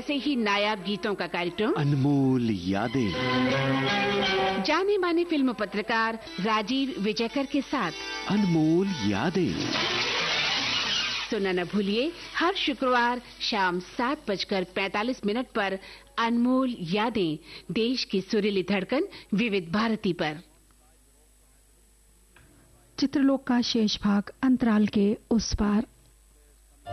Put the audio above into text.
ऐसे ही नायाब गीतों का कार्यक्रम अनमोल यादें, जाने माने फिल्म पत्रकार राजीव विजयकर के साथ अनमोल यादें। सुनना न भूलिए हर शुक्रवार शाम 7:45 पर अनमोल यादें, देश की सुरीली धड़कन विविध भारती पर। चित्रलोक का शेष भाग अंतराल के उस पार